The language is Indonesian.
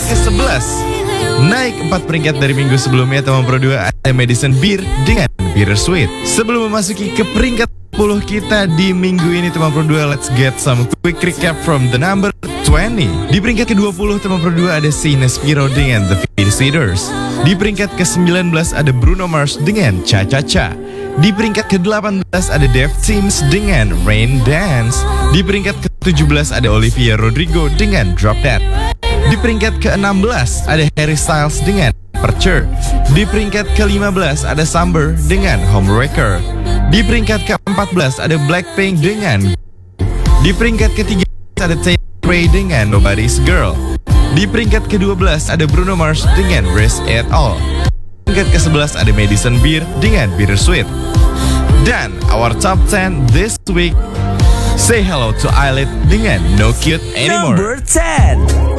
ke-11. Naik 4 peringkat dari minggu sebelumnya, teman Pro 2 ada Madison Beer dengan Bittersweet. Sebelum memasuki ke peringkat 10 kita di minggu ini, teman Pro 2, let's get some quick recap from the number 20. Di peringkat ke-20, teman Pro 2 ada Sina Spiro dengan The Visitors. Di peringkat ke-19 ada Bruno Mars dengan Cha Cha Cha. Di peringkat ke-18 ada Def Teams dengan Rain Dance. Di peringkat ke-17 ada Olivia Rodrigo dengan Drop That. Di peringkat ke-16 ada Harry Styles dengan Aperture. Di peringkat ke-15 ada Summer dengan Homewrecker. Di peringkat ke-14 ada Blackpink dengan. Di peringkat ke-13 ada Taylor Swift dengan Nobody's Girl. Di peringkat ke-12 ada Bruno Mars dengan Rest It All. Di peringkat ke-11 ada Madison Beer dengan Bittersweet. Dan our top 10 this week, say hello to Eyelid dengan No Cute Anymore. Number 10.